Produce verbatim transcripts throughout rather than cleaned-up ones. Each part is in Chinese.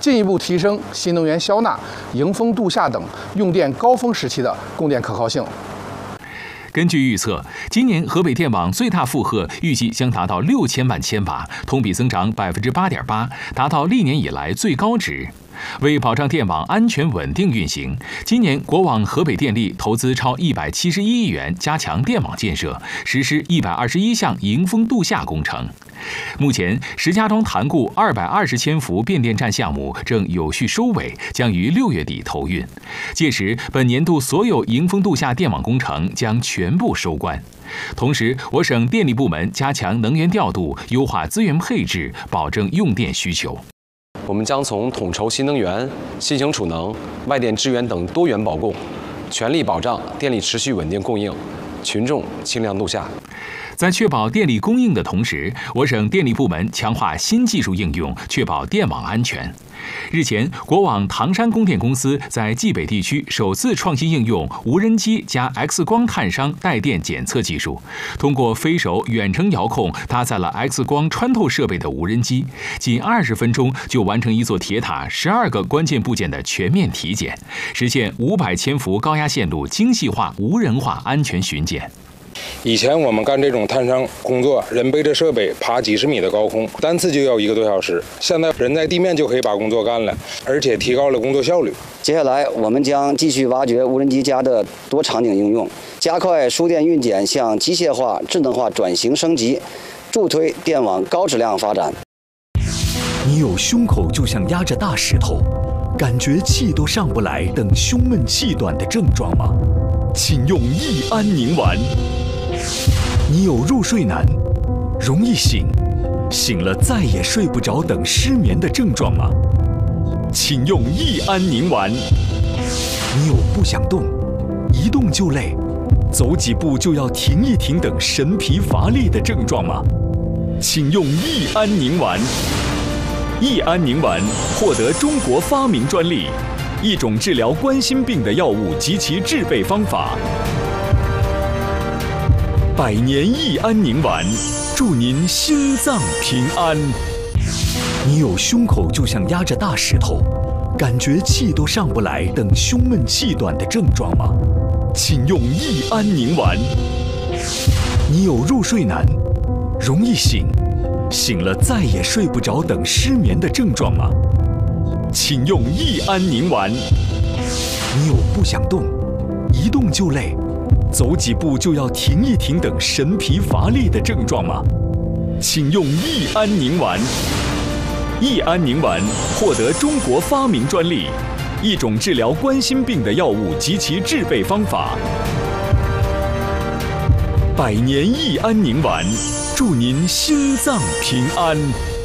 进一步提升新能源消纳、迎峰度夏等用电高峰时期的供电可靠性。 根据预测，今年河北电网最大负荷预计将达到六千万千瓦，同比增长百分之八点八，达到历年以来最高值。为保障电网安全稳定运行，今年国网河北电力投资超一百七十一亿元加强电网建设，实施一百二十一项迎峰度夏工程。目前，石家庄潭固二百二十千伏变电站项目正有序收尾，将于六月底投运。届时，本年度所有迎峰度夏电网工程将全部收官。同时，我省电力部门加强能源调度，优化资源配置，保证用电需求。 我们将从统筹新能源、新型储能、外电支援等多元保供，全力保障电力持续稳定供应，群众清凉度夏。 在确保电力供应的同时，我省电力部门强化新技术应用，确保电网安全。日前，国网唐山供电公司在冀北地区首次创新应用无人机加 X 光探伤带电检测技术，通过飞手远程遥控搭载了 X 光穿透设备的无人机，仅二十分钟就完成一座铁塔十二个关键部件的全面体检，实现五百千伏高压线路精细化、无人化安全巡检。 以前我们干这种探伤工作，人背着设备爬几十米的高空，单次就要一个多小时。现在人在地面就可以把工作干了，而且提高了工作效率。 接下来，我们将继续挖掘无人机加的多场景应用，加快输电运检向机械化、智能化转型升级，助推电网高质量发展。 你有胸口就像压着大石头，感觉气都上不来等胸闷气短的症状吗？请用益安宁丸。你有入睡难、容易醒、醒了再也睡不着等失眠的症状吗？请用益安宁丸。你有不想动、一动就累、走几步就要停一停等神疲乏力的症状吗？请用益安宁丸。益安宁丸获得中国发明专利，一种治疗冠心病的药物及其制备方法。百年益安宁丸，祝您心脏平安。你有胸口就像压着大石头，感觉气都上不来等胸闷气短的症状吗？请用益安宁丸。你有入睡难、容易醒、醒了再也睡不着等失眠的症状吗？请用益安宁丸。你有不想动、一动就累、走几步就要停一停等神疲乏力的症状吗？请用益安宁丸。益安宁丸获得中国发明专利，一种治疗冠心病的药物及其制备方法。百年益安宁丸，祝您心脏平安。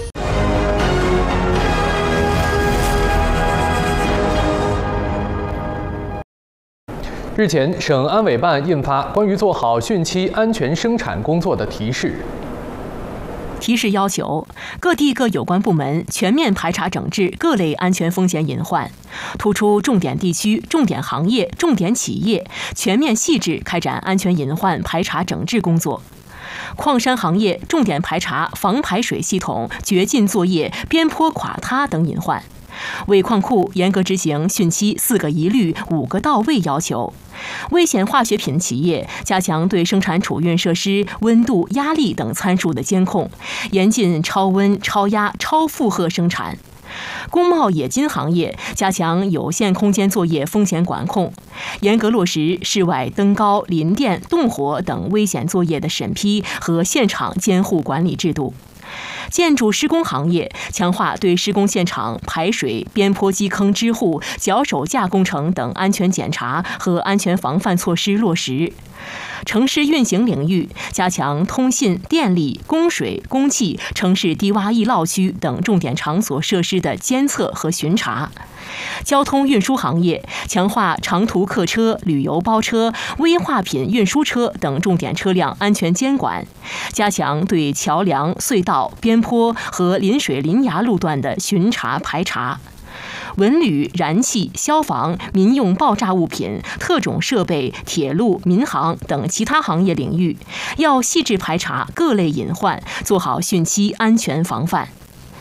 日前，省安委办印发关于做好汛期安全生产工作的提示。 提示要求各地各有关部门全面排查整治各类安全风险隐患，突出重点地区、重点行业、重点企业，全面细致开展安全隐患排查整治工作。矿山行业重点排查防排水系统掘进作业、边坡垮塌等隐患。为矿库严格执行汛期四个一律、五个到位要求。危险化学品企业加强对生产储运设施温度、压力等参数的监控，严禁超温、超压、超负荷生产。工贸冶金行业加强有限空间作业风险管控，严格落实室外登高、临电、动火等危险作业的审批和现场监护管理制度。建筑施工行业强化对施工现场排水、边坡基坑支护、脚手架工程等安全检查和安全防范措施落实。城市运行领域加强通信、电力、供水、供气、城市低洼易涝区等重点场所设施的监测和巡查。交通运输行业强化长途客车、旅游包车、危化品运输车等重点车辆安全监管，加强对桥梁、隧道、边坡和临水临崖路段的巡查排查。文旅、燃气、消防、民用爆炸物品、特种设备、铁路、民航等其他行业领域，要细致排查各类隐患，做好汛期安全防范。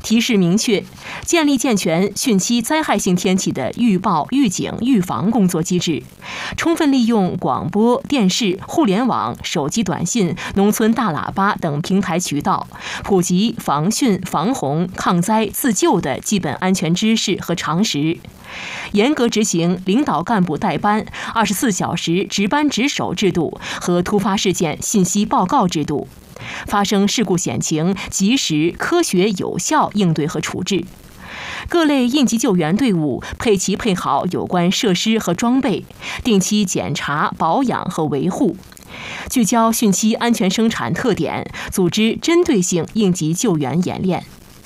提示明确，建立健全汛期灾害性天气的预报、预警、预防工作机制，充分利用广播电视、互联网、手机短信、农村大喇叭等平台渠道，普及防汛、防洪、抗灾、自救的基本安全知识和常识，严格执行领导干部带班、二十四小时值班值守制度和突发事件信息报告制度，发生事故险情及时、科学、有效应对和处置。各类应急救援队伍配齐配好有关设施和装备，定期检查、保养和维护。聚焦汛期安全生产特点，组织针对性应急救援演练。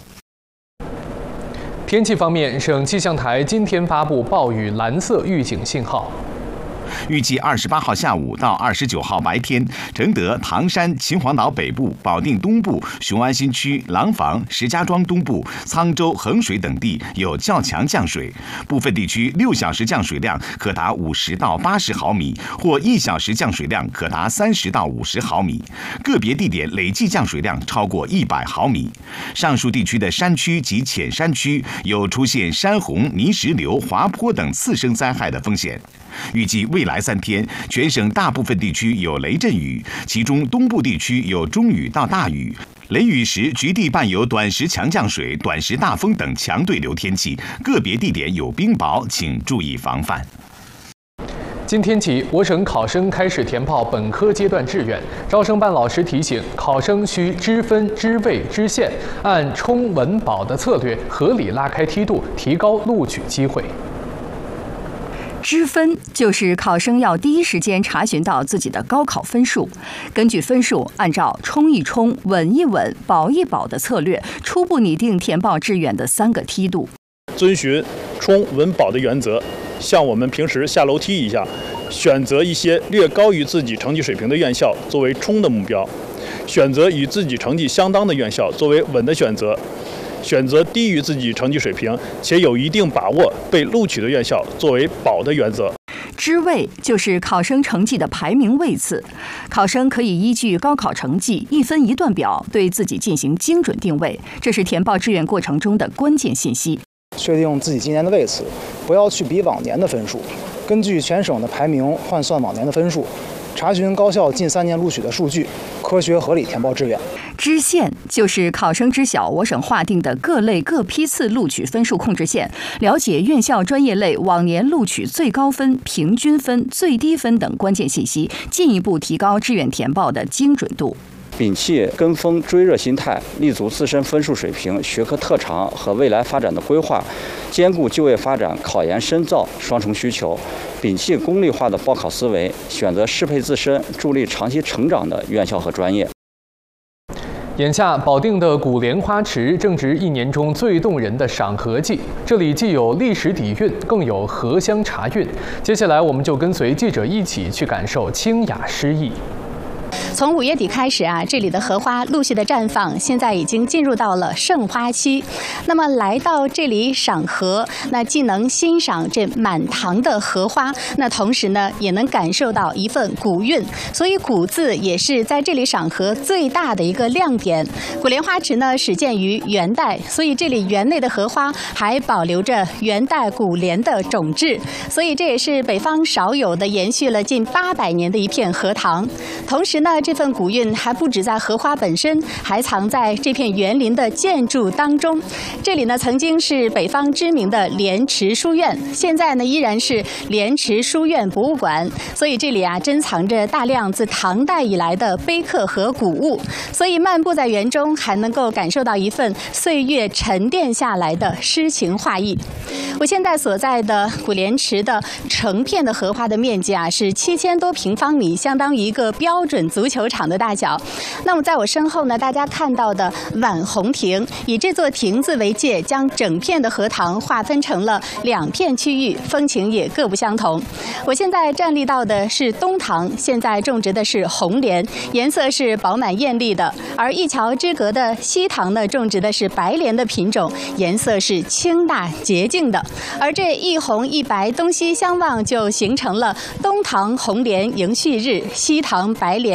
天气方面，省气象台今天发布暴雨蓝色预警信号。 预计二十八号下午到二十九号白天，承德、唐山、秦皇岛北部、保定东部、雄安新区、廊坊、石家庄东部、沧州、衡水等地有较强降水，部分地区六小时降水量可达五十到八十毫米，或一小时降水量可达三十到五十毫米，个别地点累计降水量超过一百毫米。上述地区的山区及浅山区有出现山洪、泥石流、滑坡等次生灾害的风险。预计未来三天，全省大部分地区有雷阵雨，其中东部地区有中雨到大雨。雷雨时，局地伴有短时强降水、短时大风等强对流天气，个别地点有冰雹，请注意防范。 今天起，我省考生开始填报本科阶段志愿。招生办老师提醒，考生需知分、知位、知县，按冲、稳、保的策略，合理拉开梯度，提高录取机会。 知分就是考生要第一时间查询到自己的高考分数，根据分数，按照冲一冲、稳一稳、保一保的策略，初步拟定填报志愿的三个梯度。 遵循冲、稳、保的原则，像我们平时下楼梯一样，选择一些略高于自己成绩水平的院校作为冲的目标，选择与自己成绩相当的院校作为稳的选择。选择低于自己成绩水平且有一定把握被录取的院校作为保的原则。 知位就是考生成绩的排名位次，考生可以依据高考成绩一分一段表对自己进行精准定位，这是填报志愿过程中的关键信息。 确定自己今年的位次，不要去比往年的分数，根据全省的排名换算往年的分数，查询高校近三年录取的数据，科学合理填报志愿。 知县就是考生知晓我省划定的各类各批次录取分数控制线，了解院校专业类往年录取最高分、平均分、最低分等关键信息，进一步提高志愿填报的精准度。 摒弃跟风追热心态，立足自身分数水平、学科特长和未来发展的规划，兼顾就业发展、考研深造双重需求，摒弃功利化的报考思维，选择适配自身、助力长期成长的院校和专业。 眼下，保定的古莲花池正值一年中最动人的赏荷季，这里既有历史底蕴，更有荷香茶韵。接下来，我们就跟随记者一起去感受清雅诗意。 从五月底开始啊，这里的荷花陆续的绽放，现在已经进入到了盛花期。那么来到这里赏荷，那既能欣赏这满堂的荷花，那同时呢，也能感受到一份古韵。所以古字也是在这里赏荷最大的一个亮点。古莲花池呢，始建于元代，所以这里园内的荷花还保留着元代古莲的种质，所以这也是北方少有的延续了近八百年的一片荷塘。同时呢，这份古韵还不止在荷花本身，还藏在这片园林的建筑当中。这里呢，曾经是北方知名的莲池书院，现在呢依然是莲池书院博物馆。所以这里啊，珍藏着大量自唐代以来的碑刻和古物。所以漫步在园中，还能够感受到一份岁月沉淀下来的诗情画意。我现在所在的古莲池的成片的荷花的面积啊，是七千多平方米，相当于一个标准足球场的大小。那么在我身后呢，大家看到的晚红亭，以这座亭子为界，将整片的荷塘划分成了两片区域，风情也各不相同。我现在站立到的是东塘，现在种植的是红莲，颜色是饱满艳丽的；而一桥之隔的西塘呢，种植的是白莲的品种，颜色是清淡洁净的。而这一红一白东西相望，就形成了东塘红莲迎旭日，西塘白莲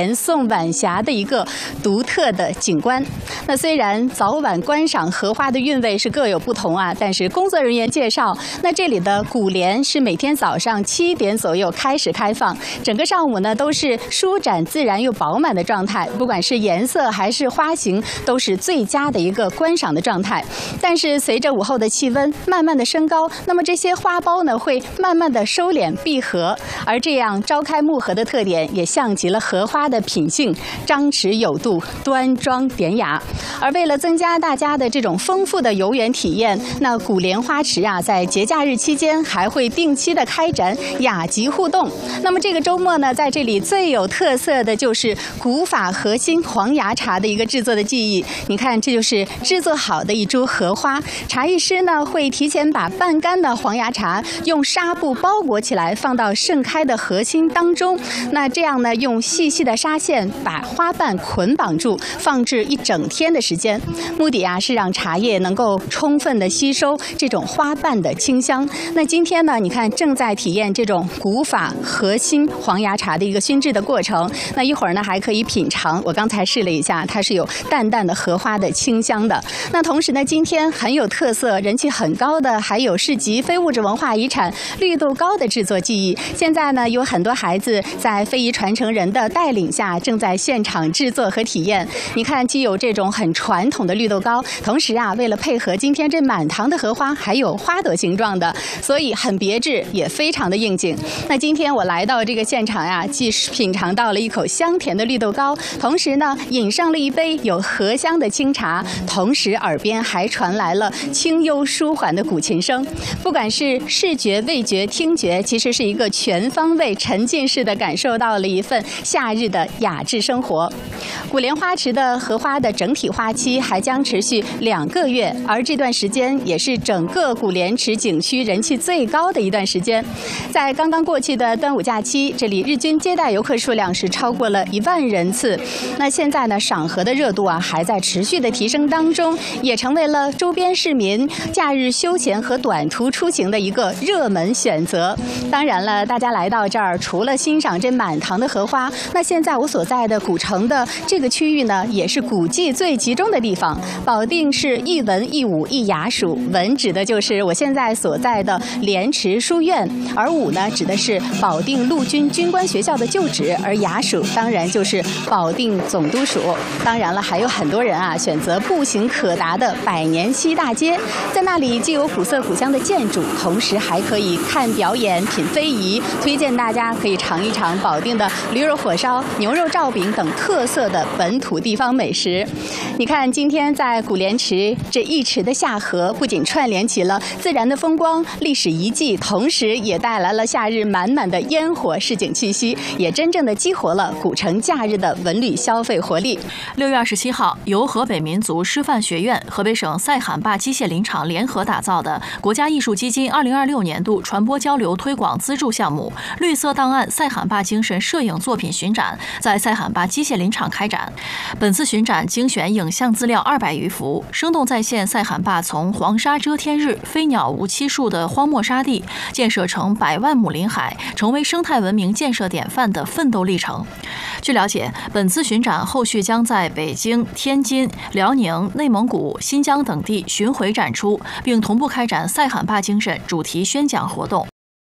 连送晚霞的一个独特的景观。那虽然早晚观赏荷花的韵味是各有不同啊，但是工作人员介绍，那这里的古莲是每天早上七点左右开始开放，整个上午呢都是舒展自然又饱满的状态，不管是颜色还是花型，都是最佳的一个观赏的状态。但是随着午后的气温慢慢的升高，那么这些花苞呢会慢慢的收敛闭合，而这样朝开暮合的特点也像极了荷花的品性，张弛有度，端庄典雅。而为了增加大家的这种丰富的游园体验，那古莲花池啊，在节假日期间还会定期的开展雅集互动。那么这个周末呢，在这里最有特色的就是古法核心黄芽茶的一个制作的技艺。你看，这就是制作好的一株荷花，茶艺师呢会提前把半干的黄芽茶用纱布包裹起来，放到盛开的核心当中。那这样呢，用细细的纱线把花瓣捆绑住，放置一整天的时间。目的啊是让茶叶能够充分的吸收这种花瓣的清香。那今天呢，你看正在体验这种古法核心黄芽茶的一个熏制的过程。那一会儿呢还可以品尝，我刚才试了一下，它是有淡淡的荷花的清香的。那同时呢，今天很有特色、人气很高的还有市级非物质文化遗产绿豆糕的制作技艺。现在呢，有很多孩子在非遗传承人的带领下，正在现场制作和体验。你看，既有这种很传统的绿豆糕，同时啊，为了配合今天这满堂的荷花，还有花朵形状的，所以很别致，也非常的应景。那今天我来到这个现场呀、啊，既品尝到了一口香甜的绿豆糕，同时呢，饮上了一杯有荷香的清茶，同时耳边还传来了清幽舒缓的古琴声。不管是视觉、味觉、听觉，其实是一个全方位沉浸式的感受到了一份夏日的雅致生活。古莲花池的荷花的整体花期还将持续两个月，而这段时间也是整个古莲池景区人气最高的一段时间。在刚刚过去的端午假期，这里日均接待游客数量是超过了一万人次。那现在呢，赏荷的热度啊还在持续的提升当中，也成为了周边市民假日休闲和短途出行的一个热门选择。当然了，大家来到这儿，除了欣赏这满堂的荷花，那现在我所在的古城的这个区域呢，也是古迹最集中的地方。保定是一文一武一雅署，文指的就是我现在所在的莲池书院，而武呢指的是保定陆军军官学校的旧址，而雅署当然就是保定总督署。当然了，还有很多人啊选择步行可达的百年西大街，在那里既有古色古香的建筑，同时还可以看表演、品非遗。推荐大家可以尝一尝保定的驴肉火烧、牛肉罩饼等特色的本土地方美食。你看，今天在古莲池这一池的夏荷，不仅串联起了自然的风光、历史遗迹，同时也带来了夏日满满的烟火市井气息，也真正的激活了古城假日的文旅消费活力。 六月二十七号，由河北民族师范学院、河北省赛罕坝机械林场联合打造的国家艺术基金二零二六年度传播交流推广资助项目“绿色档案赛罕坝精神摄影作品巡展”在赛罕坝机械林场开展。本次巡展精选影像资料二百余幅，生动再现赛罕坝从黄沙遮天日、飞鸟无栖数的荒漠沙地，建设成百万亩林海，成为生态文明建设典范的奋斗历程。据了解，本次巡展后续将在北京、天津、辽宁、内蒙古、新疆等地巡回展出，并同步开展赛罕坝精神主题宣讲活动。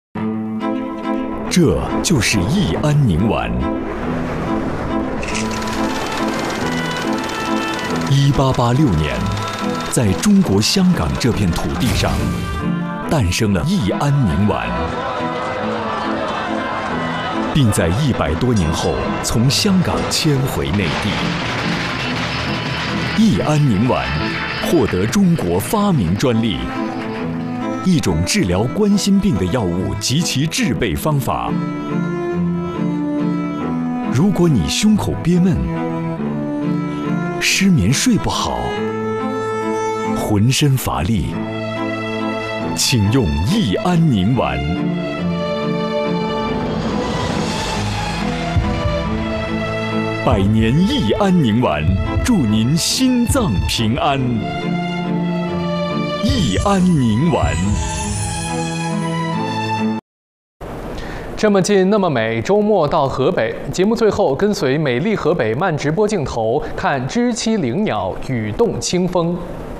这就是义安宁丸。一八八六年，在中国香港这片土地上，诞生了义安宁丸，并在一百多年后从香港迁回内地。义安宁丸获得中国发明专利，一种治疗冠心病的药物及其制备方法。如果你胸口憋闷、失眠睡不好、浑身乏力，请用义安宁丸。百年义安宁丸，祝您心脏平安。义安宁丸。 这么近那么美，周末到河北。节目最后跟随美丽河北慢直播镜头，看知栖灵鸟语动清风。